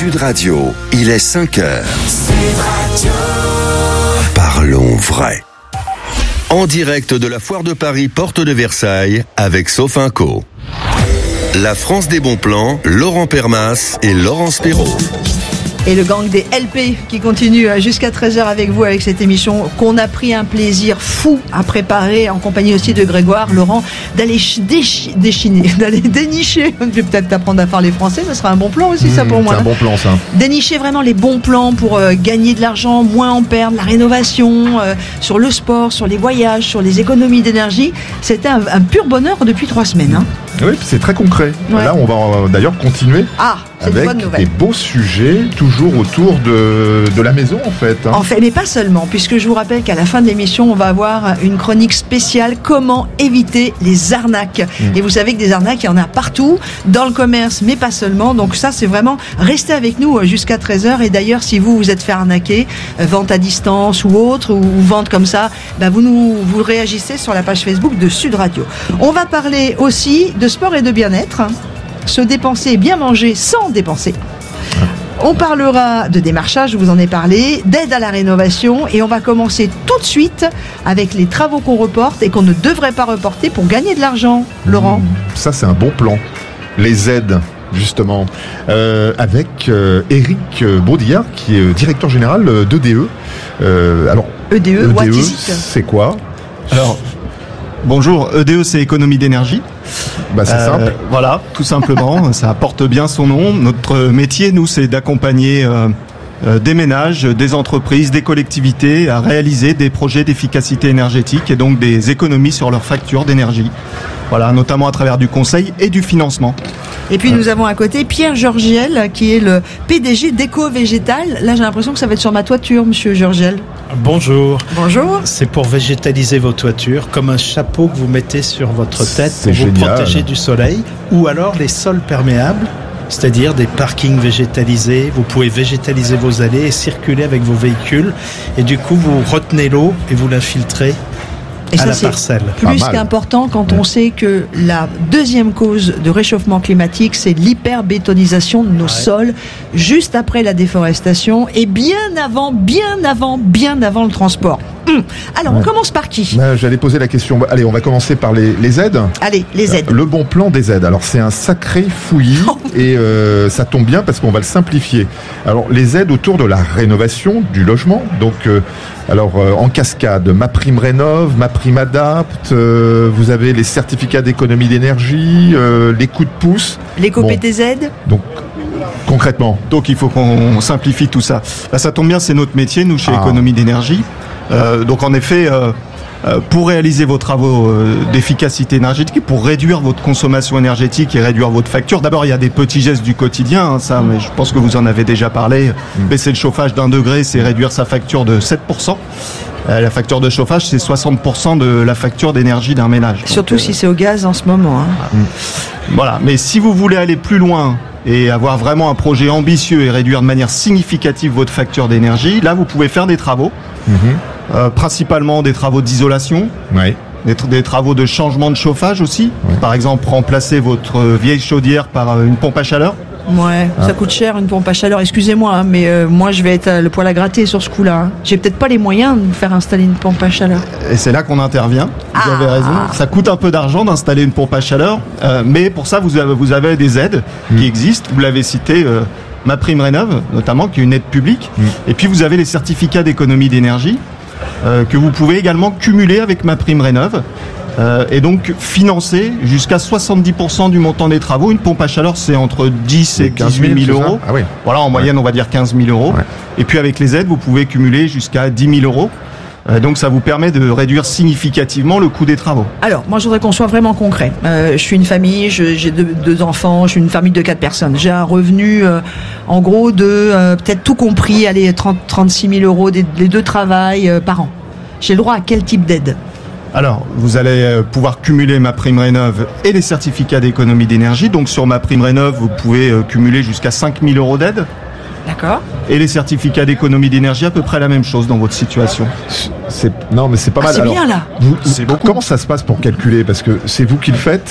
Sud Radio, il est 5h. Parlons vrai. En direct de la Foire de Paris, porte de Versailles, avec Sofinco. La France des bons plans, Laurent Permas et Laurence Perrault. Et le gang des LP qui continue jusqu'à 13h avec vous avec cette émission qu'on a pris un plaisir fou à préparer en compagnie aussi de Grégoire, Laurent, d'aller d'aller dénicher. Je vais peut-être apprendre à parler français, ce sera un bon plan aussi ça pour moi. C'est un bon plan ça. Dénicher vraiment les bons plans pour gagner de l'argent, moins en perdre, la rénovation, sur le sport, sur les voyages, sur les économies d'énergie. C'était un pur bonheur depuis 3 semaines. Hein. Oui, c'est très concret. Ouais. Là, on va d'ailleurs continuer c'est une bonne avec nouvelle. des beaux sujets, toujours autour de la maison en fait. En fait, mais pas seulement, puisque je vous rappelle qu'à la fin de l'émission, on va avoir une chronique spéciale comment éviter les arnaques. Et vous savez que des arnaques, il y en a partout, dans le commerce, mais pas seulement. Donc ça, c'est vraiment, restez avec nous jusqu'à 13h. Et d'ailleurs, si vous êtes fait arnaquer, vente à distance ou autre, ou vente comme ça, vous réagissez sur la page Facebook de Sud Radio. On va parler aussi de sport et de bien-être. Se dépenser et bien manger sans dépenser. On parlera de démarchage, je vous en ai parlé, d'aide à la rénovation et on va commencer tout de suite avec les travaux qu'on reporte et qu'on ne devrait pas reporter pour gagner de l'argent. Laurent. Ça, c'est un bon plan. Les aides, justement, avec Éric Baudillard, qui est directeur général d'EDE. EDE, what is it ? C'est quoi ? Alors, bonjour, EDE c'est économie d'énergie. C'est simple. Voilà, tout simplement, ça porte bien son nom. Notre métier, nous, c'est d'accompagner des ménages, des entreprises, des collectivités à réaliser des projets d'efficacité énergétique et donc des économies sur leurs factures d'énergie. Voilà, notamment à travers du conseil et du financement. Et puis nous avons à côté Pierre Georgiel, qui est le PDG d'Éco-Végétal. Là, j'ai l'impression que ça va être sur ma toiture, monsieur Georgiel. Bonjour. Bonjour. C'est pour végétaliser vos toitures, comme un chapeau que vous mettez sur votre tête C'est pour vous génial. protéger du soleil, ou alors les sols perméables, c'est-à-dire des parkings végétalisés. Vous pouvez végétaliser vos allées et circuler avec vos véhicules, et du coup vous retenez l'eau et vous l'infiltrez Et à ça, la c'est parcelle. plus Pas mal. qu'important quand on sait que la deuxième cause de réchauffement climatique, c'est l'hyperbétonisation de nos sols, juste après la déforestation et bien avant le transport. Alors, on commence par qui ? J'allais poser la question. Allez, on va commencer par les aides. Allez, les aides. Le bon plan des aides. Alors c'est un sacré fouillis et ça tombe bien parce qu'on va le simplifier. Alors les aides autour de la rénovation du logement. Donc en cascade, MaPrimeRénov', MaPrimeAdapt, vous avez les certificats d'économie d'énergie, les coups de pouce. L'éco-PTZ. Donc concrètement. Donc il faut qu'on simplifie tout ça. Ça tombe bien, c'est notre métier, nous, chez Économie d'énergie. Donc en effet, pour réaliser vos travaux d'efficacité énergétique, pour réduire votre consommation énergétique et réduire votre facture, d'abord il y a des petits gestes du quotidien, mais je pense que vous en avez déjà parlé. Baisser le chauffage d'1 degré, c'est réduire sa facture de 7%. La facture de chauffage, c'est 60% de la facture d'énergie d'un ménage. Surtout si c'est au gaz en ce moment. Voilà, mais si vous voulez aller plus loin et avoir vraiment un projet ambitieux et réduire de manière significative votre facture d'énergie, là vous pouvez faire des travaux. Principalement des travaux d'isolation, des travaux de changement de chauffage aussi. Par exemple, remplacer votre vieille chaudière par une pompe à chaleur. Ouais, ça coûte cher une pompe à chaleur. Excusez-moi, mais moi je vais être le poil à gratter sur ce coup-là. J'ai peut-être pas les moyens de me faire installer une pompe à chaleur. Et c'est là qu'on intervient. Vous avez raison. Ça coûte un peu d'argent d'installer une pompe à chaleur, mais pour ça vous avez des aides qui existent. Vous l'avez cité. MaPrimeRénov', notamment, qui est une aide publique. Et puis vous avez les certificats d'économie d'énergie que vous pouvez également cumuler avec MaPrimeRénov'. Et donc financer jusqu'à 70% du montant des travaux. Une pompe à chaleur, c'est entre 10 et 18 000 euros. Ah oui. Voilà, en moyenne, on va dire 15 000 euros. Et puis avec les aides, vous pouvez cumuler jusqu'à 10 000 euros. Donc ça vous permet de réduire significativement le coût des travaux. Alors, moi je voudrais qu'on soit vraiment concret. Je suis une famille, j'ai deux enfants, je suis une famille de 4 personnes. J'ai un revenu en gros de peut-être tout compris, 36 000 euros les 2 travails par an. J'ai le droit à quel type d'aide ? Alors, vous allez pouvoir cumuler MaPrimeRénov' et les certificats d'économie d'énergie. Donc sur MaPrimeRénov', vous pouvez cumuler jusqu'à 5 000 euros d'aide. D'accord. Et les certificats d'économie d'énergie, à peu près la même chose dans votre situation. Non, mais c'est pas mal. C'est bien là. C'est beaucoup. Comment ça se passe pour calculer ? Parce que c'est vous qui le faites.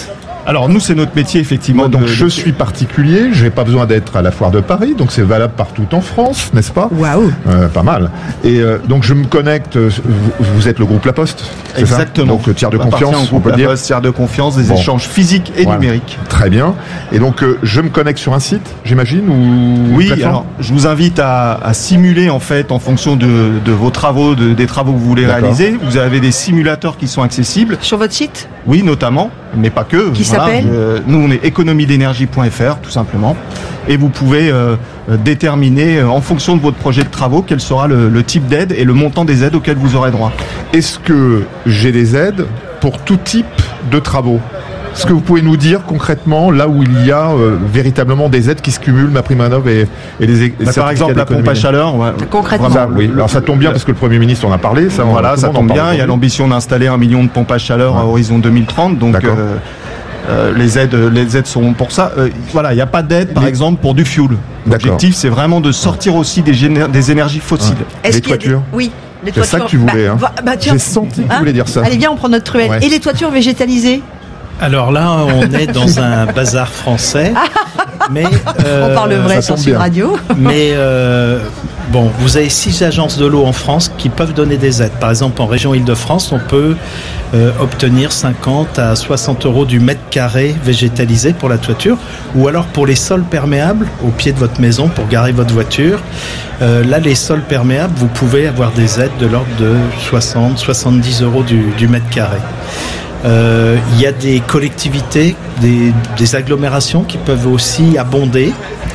Alors nous, c'est notre métier effectivement. Moi, donc je suis particulier, j'ai pas besoin d'être à la foire de Paris, donc c'est valable partout en France, n'est-ce pas? Waouh. Pas mal. Et donc je me connecte. Vous êtes le groupe La Poste, c'est exactement. Ça donc tiers de On confiance, appartient au on peut groupe dire. La Poste, tiers de confiance, des échanges physiques et numériques. Très bien. Et donc je me connecte sur un site, j'imagine, ou oui. plateforme. Alors je vous invite à simuler en fait en fonction de vos travaux, des travaux que vous voulez réaliser. Vous avez des simulateurs qui sont accessibles. Sur votre site? Oui, notamment, mais pas que. Qui s'appelle nous, on est économiedénergie.fr, tout simplement. Et vous pouvez déterminer, en fonction de votre projet de travaux, quel sera le type d'aide et le montant des aides auxquelles vous aurez droit. Est-ce que j'ai des aides pour tout type de travaux? Est-ce que vous pouvez nous dire concrètement là où il y a véritablement des aides qui se cumulent, MaPrimeRénov' et les par exemple, la pompe à chaleur. Concrètement. Ça, oui. Alors ça tombe bien parce que le Premier ministre en a parlé. Ça, voilà, ça tombe bien. Il y a l'ambition d'installer 1 million de pompes à chaleur à horizon 2030. Donc les aides seront pour ça. Voilà, il n'y a pas d'aide, par exemple, pour du fuel. L'objectif, c'est vraiment de sortir aussi des énergies fossiles. Est-ce les qu'il y a toitures. Oui. Les c'est ça que tu voulais. Tiens, j'ai senti que tu voulais dire ça. Allez, viens, on prend notre truelle. Ouais. Et les toitures végétalisées? Alors là, on est dans un bazar français. Mais, on parle vrai sur Sud Radio. Mais bon, vous avez 6 agences de l'eau en France qui peuvent donner des aides. Par exemple, en région Île-de-France, on peut obtenir 50 à 60 euros du mètre carré végétalisé pour la toiture, ou alors pour les sols perméables au pied de votre maison pour garer votre voiture. Là, les sols perméables, vous pouvez avoir des aides de l'ordre de 60-70 euros du mètre carré. Il y a des collectivités, des agglomérations qui peuvent aussi abonder.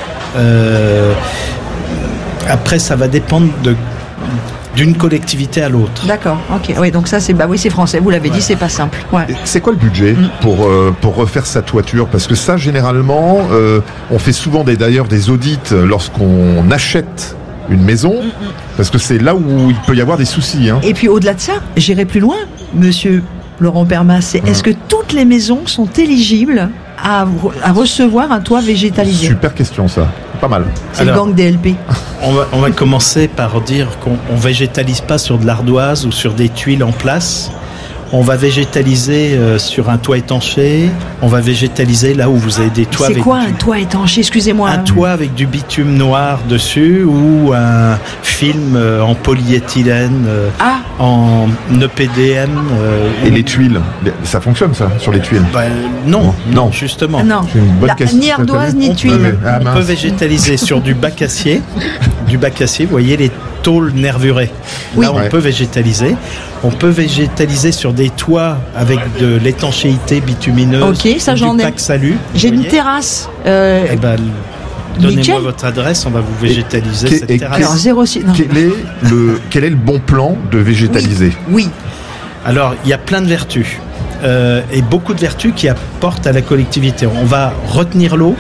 Après, ça va dépendre d'une collectivité à l'autre. D'accord, ok. Oui, donc ça, c'est français. Vous l'avez dit, c'est pas simple. Ouais. C'est quoi le budget pour refaire sa toiture? Parce que ça, généralement, on fait souvent d'ailleurs des audits lorsqu'on achète une maison, parce que c'est là où il peut y avoir des soucis. Hein. Et puis au-delà de ça, j'irai plus loin, monsieur Laurent Permas, est-ce que toutes les maisons sont éligibles à recevoir un toit végétalisé? Super question, ça. Pas mal. C'est le gang des LP. On va commencer par dire qu'on ne végétalise pas sur de l'ardoise ou sur des tuiles en place. On va végétaliser sur un toit étanché. On va végétaliser là où vous avez des toits. C'est quoi un toit étanché? Excusez-moi. Un toit avec du bitume noir dessus ou un film en polyéthylène, en EPDM. Et les tuiles, ça fonctionne ça, sur les tuiles? Non, justement. Non. C'est une bonne question. Ni ardoise ni tuile. On peut végétaliser sur du bac acier. Du bac acier, vous voyez les tôles nervurées. Là, on peut végétaliser. On peut végétaliser sur des toits avec de l'étanchéité bitumineuse. Ok, ça j'en ai. Salut. J'ai une terrasse. Donnez-moi votre adresse, on va vous végétaliser cette terrasse. Alors, 06. Quel est le bon plan de végétaliser? Oui. Alors, il y a plein de vertus. Et beaucoup de vertus qui apportent à la collectivité. On va retenir l'eau.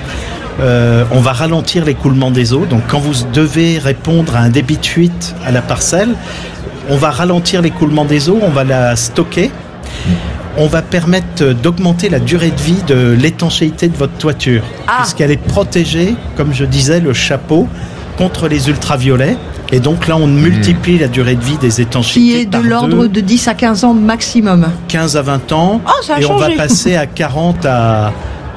On va ralentir l'écoulement des eaux. Donc quand vous devez répondre à un débit de fuite à la parcelle, on va ralentir l'écoulement des eaux, on va la stocker. On va permettre d'augmenter la durée de vie de l'étanchéité de votre toiture. Puisqu'elle est protégée, comme je disais, le chapeau, contre les ultraviolets. Et donc là, on multiplie la durée de vie des étanchéités. Qui est de l'ordre de 10 à 15 ans maximum. 15 à 20 ans. Ça a et changé. On va passer à 40 à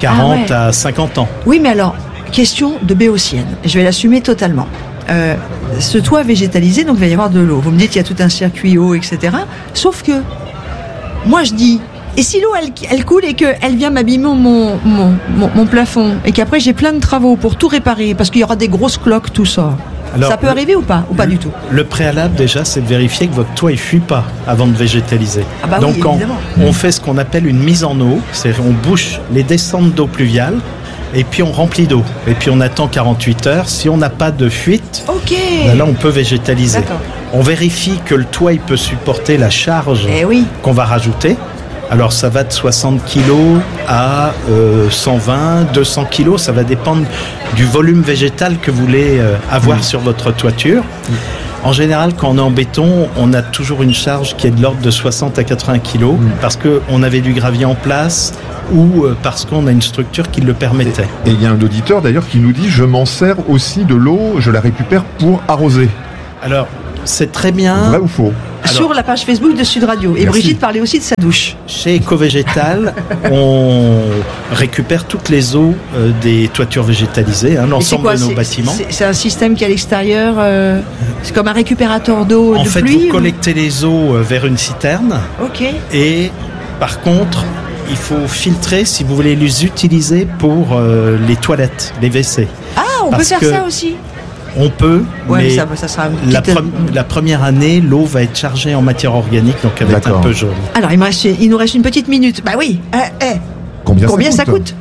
50 ans. Oui, mais alors, question de béotienne. Je vais l'assumer totalement. Ce toit végétalisé, donc il va y avoir de l'eau. Vous me dites qu'il y a tout un circuit eau, etc. Sauf que, moi je dis, et si l'eau elle coule et qu'elle vient m'abîmer mon plafond, et qu'après j'ai plein de travaux pour tout réparer, parce qu'il y aura des grosses cloques, tout ça. Alors, ça peut arriver ou pas du tout? Le préalable déjà, c'est de vérifier que votre toit ne fuit pas avant de végétaliser. Donc on fait ce qu'on appelle une mise en eau, c'est-à-dire on bouche les descentes d'eau pluviale et puis on remplit d'eau. Et puis on attend 48 heures. Si on n'a pas de fuite, là on peut végétaliser. On vérifie que le toit il peut supporter la charge qu'on va rajouter. Alors ça va de 60 kg à 120, 200 kg, ça va dépendre du volume végétal que vous voulez avoir sur votre toiture. En général, quand on est en béton, on a toujours une charge qui est de l'ordre de 60 à 80 kg parce qu'on avait du gravier en place ou parce qu'on a une structure qui le permettait. Et il y a un auditeur d'ailleurs qui nous dit « Je m'en sers aussi de l'eau, je la récupère pour arroser ». Alors, C'est très bien. Vrai ou faux? Sur la page Facebook de Sud Radio. Et Merci. Brigitte parlait aussi de sa douche. Chez Ecovégétal, on récupère toutes les eaux des toitures végétalisées, Et c'est l'ensemble quoi, de nos c'est- bâtiments. C'est un système qui est à l'extérieur. C'est comme un récupérateur d'eau En de fait, pluie. vous collectez les eaux vers une citerne Ok. et par contre, il faut filtrer si vous voulez les utiliser pour les toilettes, les WC. Ah, on peut Parce faire que- ça aussi. On peut, Ouais, mais ça sera une la, petite- la première année, l'eau va être chargée en matière organique, donc elle va être un D'accord. peu jaune. Alors, il nous reste une petite minute. Bah oui. Combien Ça coûte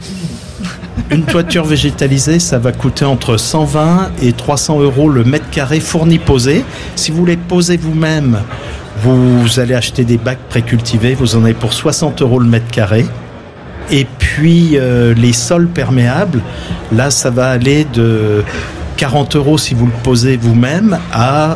Une toiture végétalisée, ça va coûter entre 120 et 300 euros le mètre carré fourni posé. Si vous les posez vous-même, vous allez acheter des bacs précultivés, vous en avez pour 60 euros le mètre carré. Et puis les sols perméables, là ça va aller de 40 euros si vous le posez vous-même à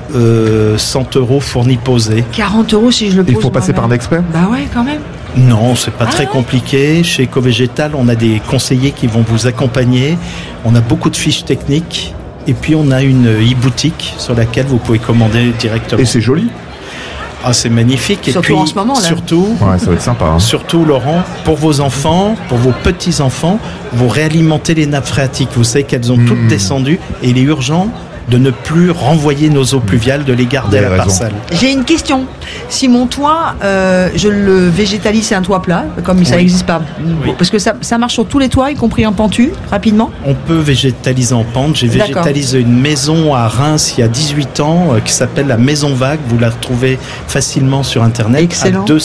100 euros fourni posé. 40 euros si je le pose. Il faut passer par un moi-même. expert? Bah ouais, quand même. Non, c'est pas Ah très ouais. compliqué. Chez Ecovégétal, on a des conseillers qui vont vous accompagner. On a beaucoup de fiches techniques. Et puis, on a une e-boutique sur laquelle vous pouvez commander directement. Et c'est joli. Ah, c'est magnifique. Et Surtout puis, en ce moment, là. Ouais, ça va être sympa. Hein. Surtout, Laurent, pour vos enfants, pour vos petits-enfants, vous réalimentez les nappes phréatiques. Vous savez qu'elles ont toutes descendu et il est urgent de ne plus renvoyer nos eaux pluviales, de les garder à Vous la avez raison. parcelle. J'ai une question. Si mon toit, je le végétalise, c'est un toit plat, comme ça Oui. n'existe pas. Oui. Parce que ça marche sur tous les toits, y compris en pentu, rapidement. On peut végétaliser en pente. J'ai D'accord. végétalisé une maison à Reims il y a 18 ans qui s'appelle la Maison Vague. Vous la retrouvez facilement sur Internet. Excellent. À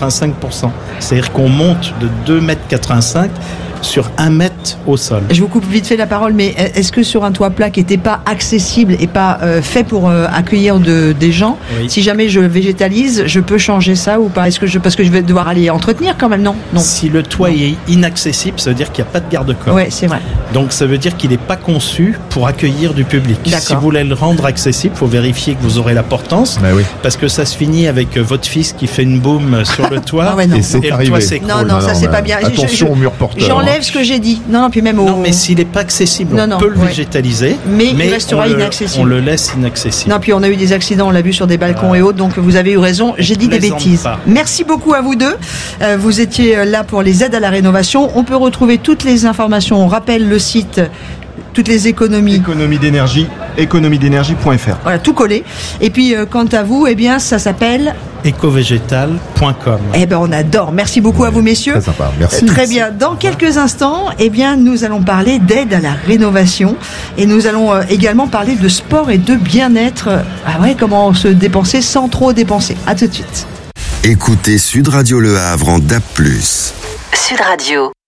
285%. C'est-à-dire qu'on monte de 2,85 m sur 1 mètre au sol. Je vous coupe vite fait la parole, mais est-ce que sur un toit plat qui n'était pas accessible et pas fait pour accueillir des gens, Oui. si jamais je végétalise, je peux changer ça ou pas? Parce que je vais devoir aller entretenir quand même, non? Non. Si le toit est inaccessible, ça veut dire qu'il n'y a pas de garde-corps. Ouais, c'est vrai. Donc ça veut dire qu'il n'est pas conçu pour accueillir du public. D'accord. Si vous voulez le rendre accessible, il faut vérifier que vous aurez la portance. Mais oui. Parce que ça se finit avec votre fils qui fait une boum sur le toit. Ah ouais, non. Et c'est Et le arrivé. toit s'écroule. Non, ça c'est mais pas bien. Attention au mur porteur. J'enlève ce que j'ai dit. Non, puis même au. Non, mais s'il n'est pas accessible, Non, on peut le ouais. végétaliser. Mais il restera inaccessible. On le laisse inaccessible. Non, puis on a eu des accidents, on l'a vu sur des balcons et autres, donc vous avez eu raison, j'ai dit des plaisante bêtises. pas. Merci beaucoup à vous deux. Vous étiez là pour les aides à la rénovation. On peut retrouver toutes les informations. On rappelle le site, toutes les économies. Économie d'énergie, économiedénergie.fr. Voilà, tout collé. Et puis, quant à vous, eh bien, ça s'appelle. Ecovégétal.com. Eh ben, on adore. Merci beaucoup à vous, messieurs. Très sympa. Merci. Très bien. Dans quelques instants, eh bien, nous allons parler d'aide à la rénovation et nous allons également parler de sport et de bien-être. Ah ouais, comment se dépenser sans trop dépenser. À tout de suite. Écoutez Sud Radio Le Havre en DAB+. Sud Radio.